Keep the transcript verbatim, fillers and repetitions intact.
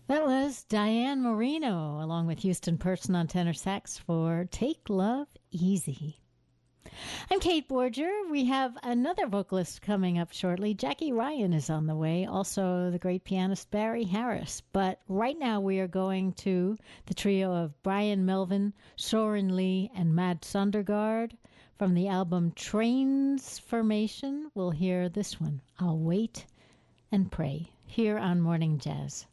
That was Diane Marino, along with Houston Person on tenor sax for Take Love Easy. I'm Kate Borger. We have another vocalist coming up shortly. Jackie Ryan is on the way, also the great pianist Barry Harris. But right now we are going to the trio of Brian Melvin, Soren Lee, and Matt Sondergaard. From the album Transformation, we'll hear this one, I'll Wait and Pray, here on Morning Jazz.